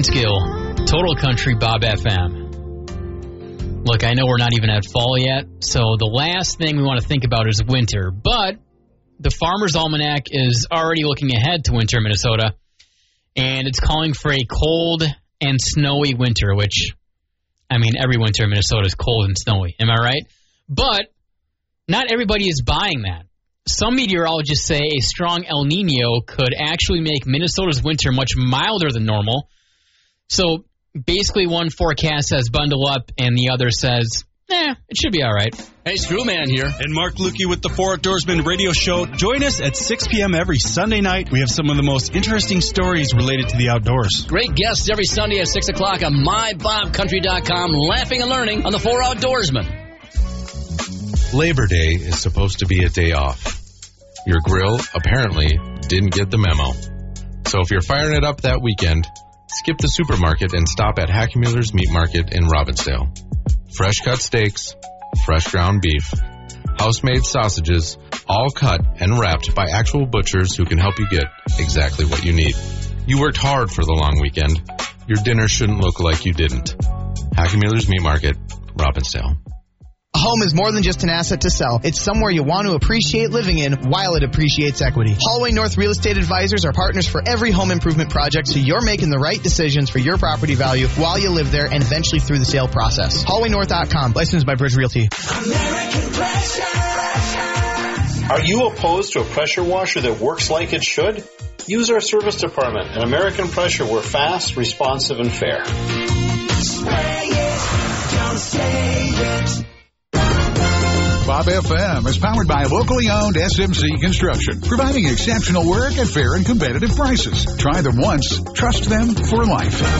Catskill, Total Country Bob FM. Look, I know we're not even at fall yet, so the last thing we want to think about is winter. But the Farmer's Almanac is already looking ahead to winter in Minnesota, and it's calling for a cold and snowy winter, which, I mean, every winter in Minnesota is cold and snowy. Am I right? But not everybody is buying that. Some meteorologists say a strong El Nino could actually make Minnesota's winter much milder than normal. So basically one forecast says bundle up and the other says, it should be all right. Hey, Screwman here. And Mark Lukey with the 4 Outdoorsman radio show. Join us at 6 p.m. every Sunday night. We have some of the most interesting stories related to the outdoors. Great guests every Sunday at 6 o'clock on MyBobCountry.com. Laughing and learning on the 4 Outdoorsman. Labor Day is supposed to be a day off. Your grill apparently didn't get the memo. So if you're firing it up that weekend, skip the supermarket and stop at Hackemüller's Meat Market in Robbinsdale. Fresh cut steaks, fresh ground beef, house-made sausages, all cut and wrapped by actual butchers who can help you get exactly what you need. You worked hard for the long weekend. Your dinner shouldn't look like you didn't. Hackemüller's Meat Market, Robbinsdale. A home is more than just an asset to sell. It's somewhere you want to appreciate living in while it appreciates equity. Hallway North Real Estate Advisors are partners for every home improvement project, so you're making the right decisions for your property value while you live there and eventually through the sale process. HallwayNorth.com, licensed by Bridge Realty. American Pressure. Are you opposed to a pressure washer that works like it should? Use our service department at American Pressure. We're fast, responsive, and fair. Spray it, don't say it. Bob FM is powered by locally owned SMC Construction, providing exceptional work at fair and competitive prices. Try them once, trust them for life.